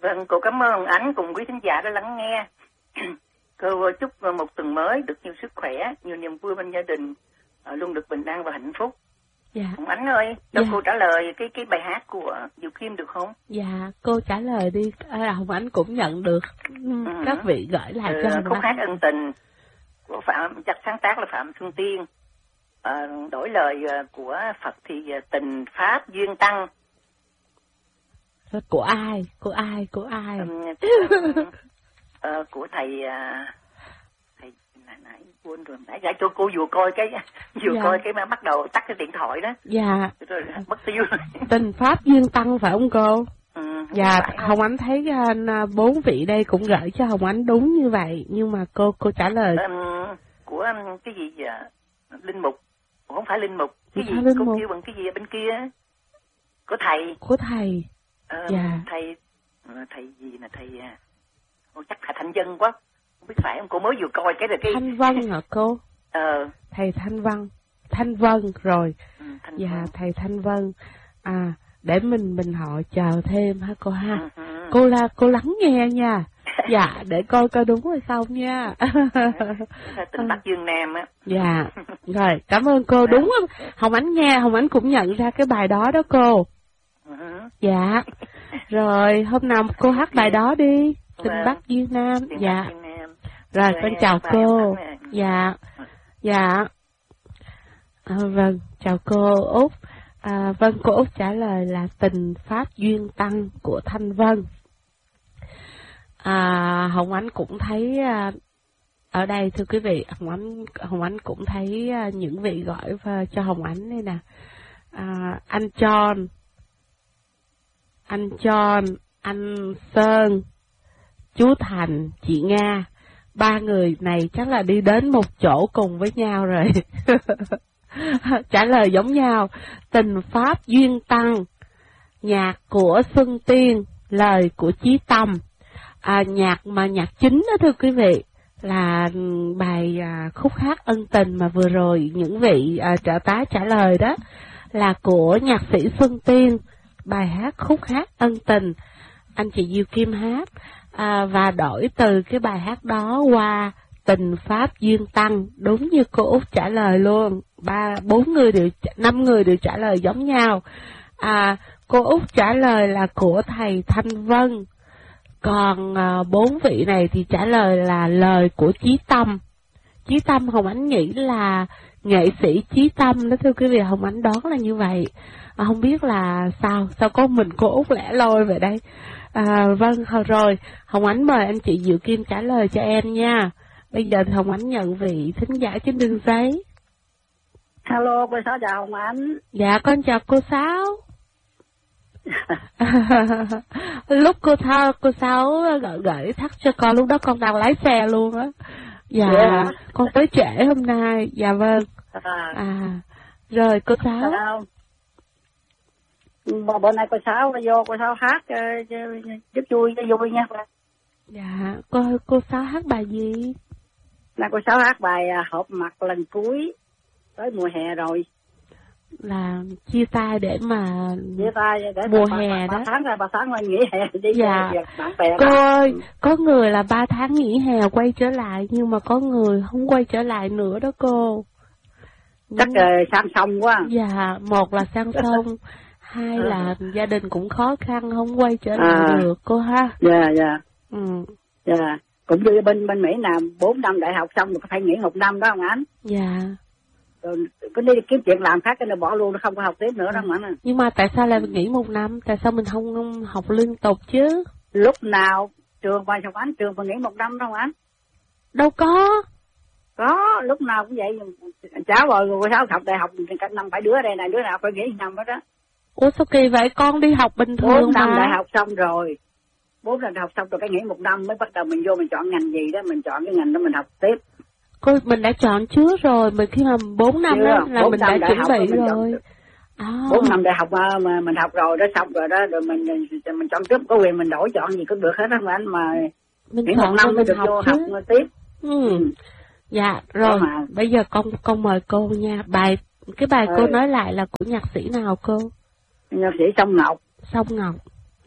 Vâng, cô cảm ơn Ánh cùng quý thính giả đã lắng nghe. Cô chúc một tuần mới được nhiều sức khỏe, nhiều niềm vui bên gia đình, luôn được bình an và hạnh phúc. Dạ. Ánh ơi, cho cô trả lời cái bài hát của Diệu Kim được không? Dạ, cô trả lời đi. Hồng Ánh cũng nhận được các vị gửi lại cho Hồng Ánh. Khúc hát ân tình của sáng tác là Phạm Xuân Tiên. Đổi lời của Phật thì tình pháp duyên tăng. Của ai? Của thầy nãy quên rồi, nãy cho cô vừa coi cái mà bắt đầu tắt cái điện thoại đó. Dạ. Rồi mất tiêu rồi. Tình pháp duyên tăng phải không cô? Dạ, Hồng Ánh thấy 4 vị đây cũng gửi cho Hồng Ánh đúng như vậy, nhưng mà cô trả lời của cái gì linh mục, không phải linh mục, cái gì cô kêu bằng cái gì bên kia của thầy. Dạ. Thầy gì là thầy chắc là Thanh Vân quá, không biết phải không, cô mới vừa coi cái Thanh Vân hả cô? Thầy Thanh Vân rồi. Dạ, thầy Thanh Vân. Để mình họ chờ thêm ha cô ha. Cô lắng nghe nha. Dạ, để coi đúng hay không nha. Tình Bắc Dương Nam á. Dạ. Rồi, cảm ơn cô. Đúng không? Hồng Ánh nghe, Hồng Ánh cũng nhận ra cái bài đó đó cô. Dạ. Rồi, hôm nào cô hát bài đó đi. Tình Bắc Dương Nam. Dạ. Rồi, con chào cô. Dạ. Dạ. Vâng, chào cô Út. Vâng, cô Út trả lời là tình pháp duyên tăng của Thanh Vân. Hồng Ánh cũng thấy ở đây thưa quý vị, Hồng Ánh cũng thấy những vị gọi cho Hồng Ánh đây nè. Anh John, anh Sơn, chú Thành, chị Nga, 3 người này chắc là đi đến một chỗ cùng với nhau rồi. Trả lời giống nhau. Tình pháp duyên tăng, nhạc của Xuân Tiên, lời của Chí Tâm. Nhạc chính đó thưa quý vị là bài khúc hát ân tình mà vừa rồi những vị trợ tá trả lời đó là của nhạc sĩ Xuân Tiên, bài hát khúc hát ân tình, anh chị Diệu Kim hát, và đổi từ cái bài hát đó qua tình pháp duyên tăng, đúng như cô Út trả lời luôn. 5 người đều trả lời giống nhau. Cô Út trả lời là của thầy Thanh Vân, còn 4 vị này thì trả lời là lời của Chí Tâm. Chí Tâm Hồng Ánh nghĩ là nghệ sĩ Chí Tâm đó thưa quý vị, Hồng Ánh đoán là như vậy. Không biết là sao có mình cô Út lẻ loi vậy đây. Vâng, rồi Hồng Ánh mời anh chị Diệu Kim trả lời cho em nha. Bây giờ thì Hồng Ánh nhận vị thính giả trên đường giấy. Hello, cô Sáu chào Hồng Ánh. Dạ, con chào cô Sáu. Lúc cô Sáu gửi thắc cho con, lúc đó con đang lái xe luôn á. Dạ, con tới trễ hôm nay. Dạ vâng. Rồi cô Sáu. Bữa nay cô Sáu vô cô Sáu hát giúp vui cho vui nha. Dạ, cô Sáu hát bài gì? Là cô Sáu hát bài họp mặt lần cuối, tới mùa hè rồi. Là chia tay để mà để mùa hè đó. 3 tháng nghỉ hè đi. Dạ. Bạn bè. Cô ơi, có người là 3 tháng nghỉ hè quay trở lại, nhưng mà có người không quay trở lại nữa đó cô. Chắc sang sông quá. Dạ, một là sang sông, hai là gia đình cũng khó khăn không quay trở lại được cô ha. Dạ. Dạ. Cũng như bên Mỹ là 4 năm đại học xong rồi phải nghỉ 1 năm đó không anh? Dạ. Rồi cứ đi kiếm chuyện làm khác cái nó bỏ luôn, nó không có học tiếp nữa đó mà. Nhưng mà tại sao lại nghỉ 1 năm? Tại sao mình không học liên tục chứ? Lúc nào trường mà học Ánh trường mà nghỉ 1 năm đâu anh? Đâu có. Có, lúc nào cũng vậy. Cháu rồi sao học đại học cả năm phải đứa đây này, đứa nào phải nghỉ 1 năm đó đó. Ủa sao kỳ vậy, con đi học bình thường 4 năm mà. đại học xong rồi. 4 năm đại học xong rồi cái nghỉ 1 năm mới bắt đầu mình vô mình chọn ngành gì đó, mình chọn cái ngành đó mình học tiếp. Mình đã chọn trước rồi, mình khi mà 4 năm đó là mình đã chuẩn bị rồi. 4 năm đại học mà mình học rồi đó, xong rồi đó, rồi mình chọn tiếp, có quyền mình đổi chọn gì cũng được hết đó mà anh, mà mình nghỉ chọn 1 năm mới được vô học tiếp. Dạ, rồi bây giờ con mời cô nha. Cái bài cô nói lại là của nhạc sĩ nào cô? Nhạc sĩ Song Ngọc. Song Ngọc.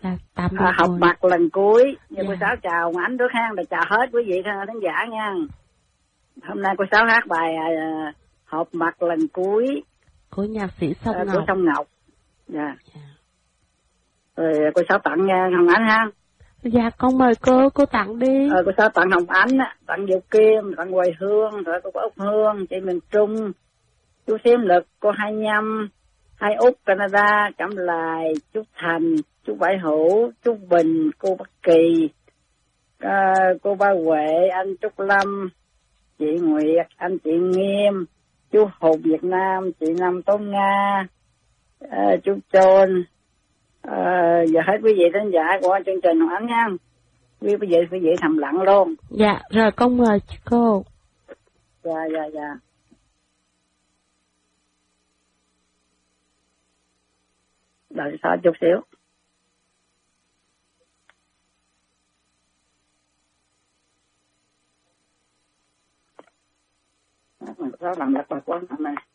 Là tạm biệt Học người. mặt lần cuối. Giờ Dạ. cô Sáu chào Anh trước ha, để chào hết quý vị khán giả nha. Hôm nay cô Sáu hát bài Họp mặt lần cuối Của nhạc sĩ Sông của Ngọc. Sông Ngọc. Dạ. Dạ. Rồi cô Sáu tặng Hồng Ánh ha. Dạ con mời cô tặng đi. Cô Sáu tặng Hồng Ánh, tặng Diệu Kim, tặng Hoài Hương, rồi cô Úc Hương, chị Miền Trung, chú Xiêm Lực, cô Hai Nhâm, Hai Úc Canada, Cẩm Lài, chú Thành, chú Bảy Hữu, chú Bình, cô Bắc Kỳ, cô Ba Huệ, anh Trúc Lâm, chị Nguyệt, anh chị Nghiêm, chú Hùng Việt Nam, chị Nam Tố Nga, chú Trôn. Giờ hết quý vị khán giả của chương trình Hồng Ánh nha. Quý vị thầm lặng luôn. Dạ rồi con mời cô. Dạ. Đợi sao chút xíu. Mình có làm đặt bài quán này.